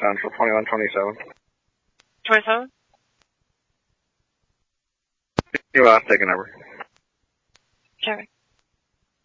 Central, 2127. 27? You take a number. Sure.